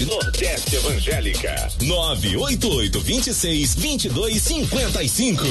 Nordeste Evangélica. 988-26-2255.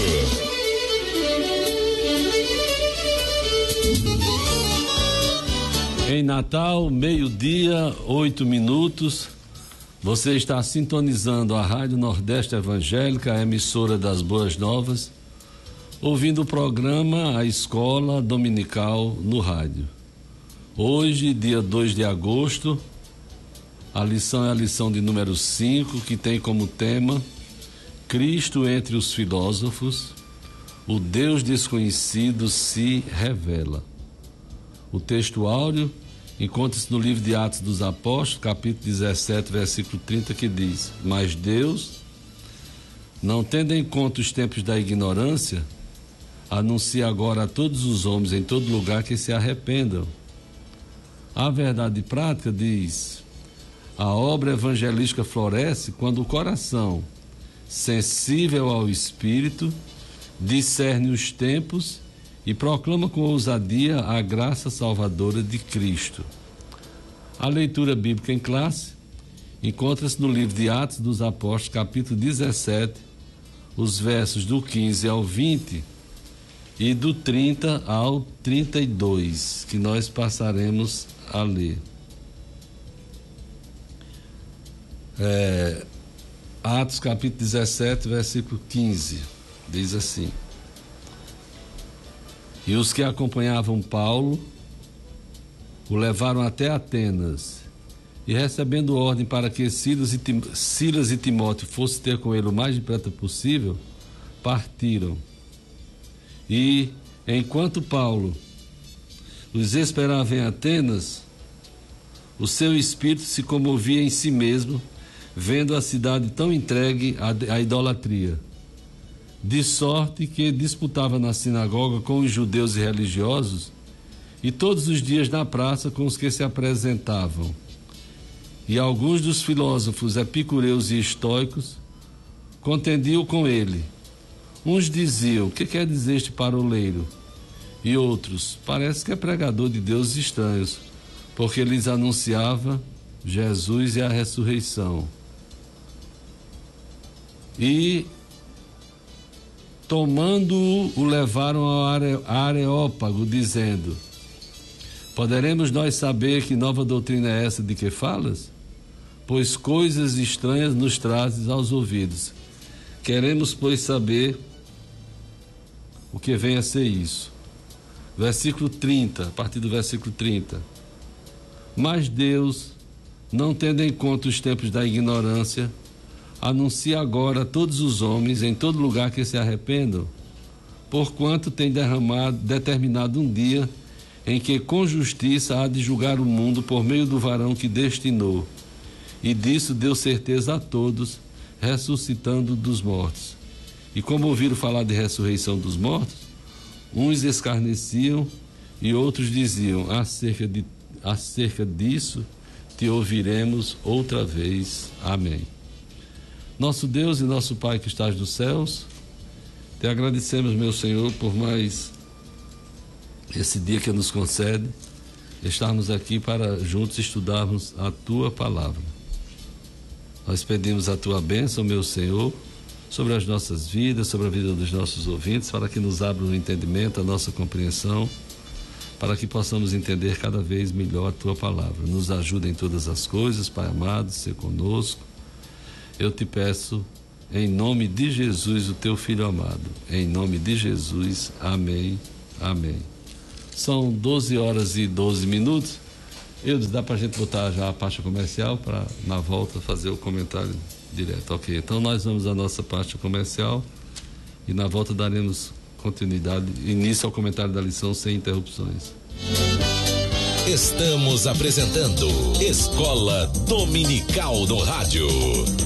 Em Natal, 12h, 8 você está sintonizando a Rádio Nordeste Evangélica, a emissora das Boas Novas, ouvindo o programa A Escola Dominical no rádio. Hoje, dia 2 de agosto, a lição é a lição de número 5, que tem como tema Cristo entre os filósofos, o Deus desconhecido se revela. O texto áureo encontra-se no livro de Atos dos Apóstolos, capítulo 17, versículo 30, que diz: Mas Deus, não tendo em conta os tempos da ignorância, anuncia agora a todos os homens em todo lugar que se arrependam. A verdade prática diz: a obra evangelística floresce quando o coração, sensível ao Espírito, discerne os tempos e proclama com ousadia a graça salvadora de Cristo. A leitura bíblica em classe encontra-se no livro de Atos dos Apóstolos, capítulo 17, os versos do 15 ao 20 e do 30 ao 32, que nós passaremos a ler. Atos capítulo 17, versículo 15, diz assim: E os que acompanhavam Paulo o levaram até Atenas, e recebendo ordem para que Silas e Timóteo fossem ter com ele o mais depressa possível, partiram. E, enquanto Paulo os esperava em Atenas, o seu espírito se comovia em si mesmo, vendo a cidade tão entregue à idolatria, de sorte que disputava na sinagoga com os judeus e religiosos, e todos os dias na praça com os que se apresentavam. E alguns dos filósofos epicureus e estoicos contendiam com ele. Uns diziam: que quer dizer este paroleiro? E outros: parece que é pregador de deuses estranhos, porque lhes anunciava Jesus e a ressurreição. E tomando-o, o levaram ao Areópago, dizendo: poderemos nós saber que nova doutrina é essa de que falas? Pois coisas estranhas nos trazes aos ouvidos. Queremos, pois, saber o que vem a ser isso. Versículo 30, a partir do versículo 30. Mas Deus, não tendo em conta os tempos da ignorância, anuncia agora a todos os homens em todo lugar que se arrependam, porquanto tem determinado um dia em que com justiça há de julgar o mundo por meio do varão que destinou, e disso deu certeza a todos, ressuscitando dos mortos. E como ouviram falar de ressurreição dos mortos, uns escarneciam e outros diziam: acerca disso te ouviremos outra vez. Amém. Nosso Deus e nosso Pai que estás nos céus, te agradecemos, meu Senhor, por mais esse dia que nos concede, estarmos aqui para juntos estudarmos a Tua Palavra. Nós pedimos a Tua bênção, meu Senhor, sobre as nossas vidas, sobre a vida dos nossos ouvintes, para que nos abra o entendimento, a nossa compreensão, para que possamos entender cada vez melhor a Tua Palavra. Nos ajuda em todas as coisas, Pai amado, ser conosco. Eu te peço, em nome de Jesus, o Teu Filho amado. Em nome de Jesus, amém, amém. São 12h12. Dá pra gente botar já a parte comercial para na volta fazer o comentário direto, ok? Então nós vamos à nossa parte comercial e na volta daremos continuidade, início ao comentário da lição sem interrupções. Estamos apresentando Escola Dominical no Rádio.